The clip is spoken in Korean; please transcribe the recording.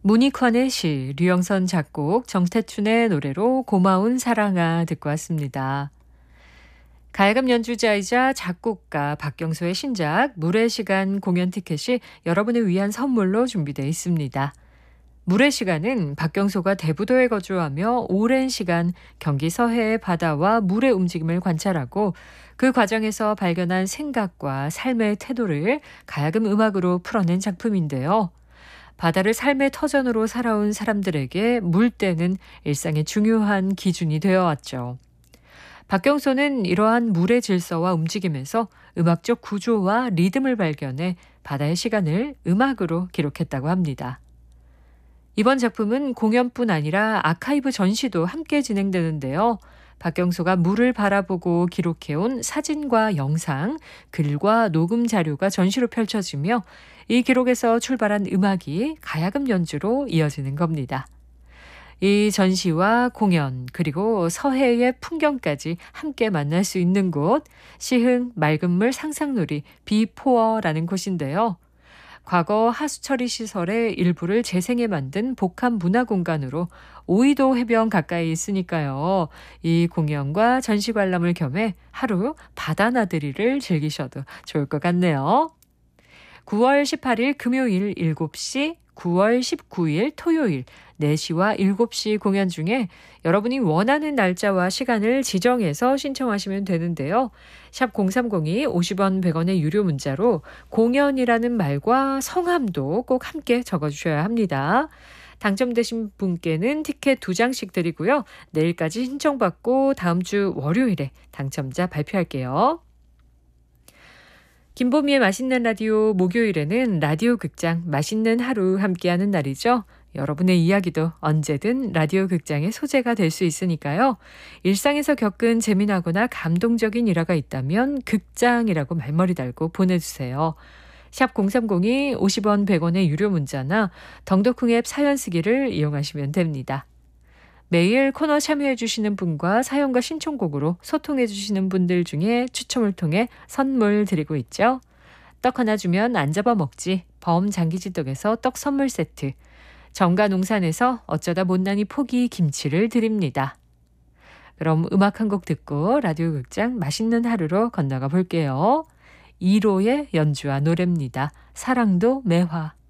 문익환의 시, 류영선 작곡, 정태춘의 노래로 고마운 사랑아 듣고 왔습니다. 가야금 연주자이자 작곡가 박경소의 신작 물의 시간 공연 티켓이 여러분을 위한 선물로 준비되어 있습니다. 물의 시간은 박경소가 대부도에 거주하며 오랜 시간 경기 서해의 바다와 물의 움직임을 관찰하고 그 과정에서 발견한 생각과 삶의 태도를 가야금 음악으로 풀어낸 작품인데요. 바다를 삶의 터전으로 살아온 사람들에게 물때는 일상의 중요한 기준이 되어 왔죠. 박경소는 이러한 물의 질서와 움직임에서 음악적 구조와 리듬을 발견해 바다의 시간을 음악으로 기록했다고 합니다. 이번 작품은 공연뿐 아니라 아카이브 전시도 함께 진행되는데요. 박경소가 물을 바라보고 기록해온 사진과 영상, 글과 녹음 자료가 전시로 펼쳐지며 이 기록에서 출발한 음악이 가야금 연주로 이어지는 겁니다. 이 전시와 공연 그리고 서해의 풍경까지 함께 만날 수 있는 곳, 시흥 맑은물 상상놀이 비포어라는 곳인데요. 과거 하수처리 시설의 일부를 재생해 만든 복합 문화공간으로 오이도 해변 가까이 있으니까요. 이 공연과 전시 관람을 겸해 하루 바다 나들이를 즐기셔도 좋을 것 같네요. 9월 18일 금요일 7시, 9월 19일 토요일 4시와 7시 공연 중에 여러분이 원하는 날짜와 시간을 지정해서 신청하시면 되는데요. 샵 0302 50원 100원의 유료 문자로 공연이라는 말과 성함도 꼭 함께 적어주셔야 합니다. 당첨되신 분께는 티켓 2장씩 드리고요. 내일까지 신청받고 다음 주 월요일에 당첨자 발표할게요. 김보미의 맛있는 라디오 목요일에는 라디오 극장 맛있는 하루 함께하는 날이죠. 여러분의 이야기도 언제든 라디오 극장의 소재가 될 수 있으니까요. 일상에서 겪은 재미나거나 감동적인 일화가 있다면 극장이라고 말머리 달고 보내주세요. 샵 0302 50원 100원의 유료 문자나 덩덕흥 앱 사연 쓰기를 이용하시면 됩니다. 매일 코너 참여해 주시는 분과 사연과 신청곡으로 소통해 주시는 분들 중에 추첨을 통해 선물 드리고 있죠. 떡 하나 주면 안 잡아먹지 범장기지떡에서 떡 선물 세트, 정가농산에서 어쩌다 못난이 포기 김치를 드립니다. 그럼 음악 한 곡 듣고 라디오 극장 맛있는 하루로 건너가 볼게요. 2로의 연주와 노래입니다. 사랑도 매화.